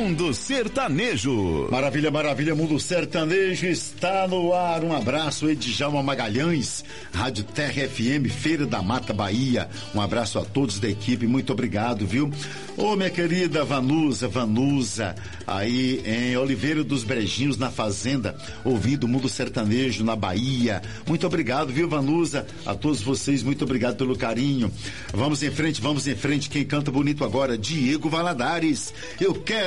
Mundo Sertanejo. Maravilha, maravilha, Mundo Sertanejo está no ar. Um abraço, Edjalma Magalhães, Rádio Terra FM, Feira da Mata, Bahia. Um abraço a todos da equipe, muito obrigado, viu? Ô, minha querida Vanusa, aí em Oliveira dos Brejinhos, na Fazenda, ouvindo o Mundo Sertanejo na Bahia. Muito obrigado, viu, Vanusa? A todos vocês, muito obrigado pelo carinho. Vamos em frente. Quem canta bonito agora? Diego Valadares. Eu quero